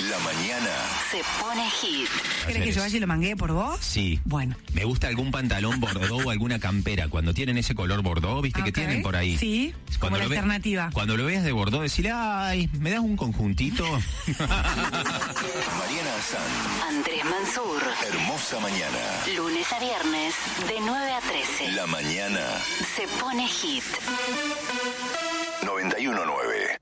La mañana se pone hit. ¿Querés que yo vaya y lo manguee por vos? Sí. Bueno. Me gusta algún pantalón bordó o alguna campera. Cuando tienen ese color bordó, ¿viste? Que tienen por ahí. Sí, como la alternativa. Cuando lo veas de bordó, decirle, ay, ¿me das un conjuntito? Mariana San, Andrés Mansur. Hermosa mañana. Lunes a viernes, de 9 a 13. La mañana Se pone hit. 91.9.